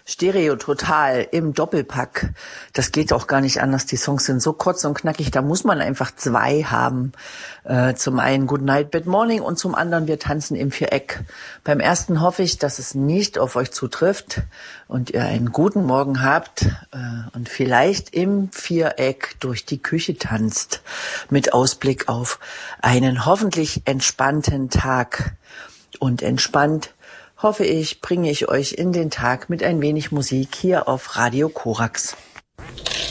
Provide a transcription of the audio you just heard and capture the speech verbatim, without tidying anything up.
Stereo total im Doppelpack. Das geht auch gar nicht anders. Die Songs sind so kurz und knackig, da muss man einfach zwei haben. Äh, zum einen Good Night, Bad Morning und zum anderen Wir tanzen im Viereck. Beim ersten hoffe ich, dass es nicht auf euch zutrifft und ihr einen guten Morgen habt äh, und vielleicht im Viereck durch die Küche tanzt. Mit Ausblick auf einen hoffentlich entspannten Tag. Und entspannt hoffe ich, bringe ich euch in den Tag mit ein wenig Musik hier auf Radio Korax.